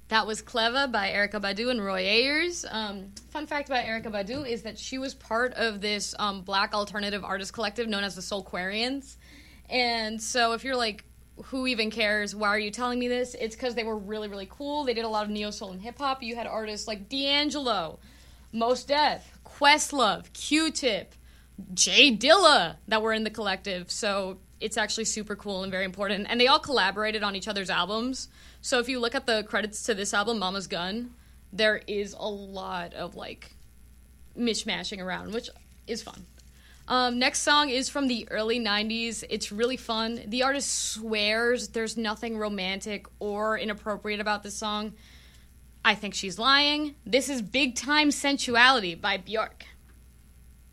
That was Cleva by Erykah Badu and Roy Ayers. Fun fact about Erykah Badu is that she was part of this black alternative artist collective known as the Soulquarians. And so if you're like, who even cares? Why are you telling me this? It's because they were really, really cool. They did a lot of neo-soul and hip-hop. You had artists like D'Angelo, Mos Def, Questlove, Q-Tip, Jay Dilla that were in the collective. So it's actually super cool and very important. And they all collaborated on each other's albums. So if you look at the credits to this album, Mama's Gun, there is a lot of, like, mishmashing around, which is fun. Next song is from the early 90s. It's really fun. The artist swears there's nothing romantic or inappropriate about this song. I think she's lying. This is Big Time Sensuality by Bjork.